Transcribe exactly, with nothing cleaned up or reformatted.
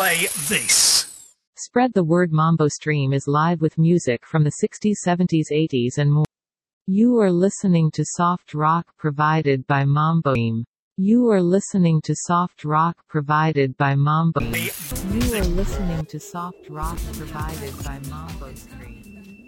play this. Spread the word. Mambo Stream is live with music from the sixties, seventies, eighties and more. You are listening to soft rock provided by Mambo Stream. You are listening to soft rock provided by Mambo. You are listening to soft rock provided by Mambo Stream.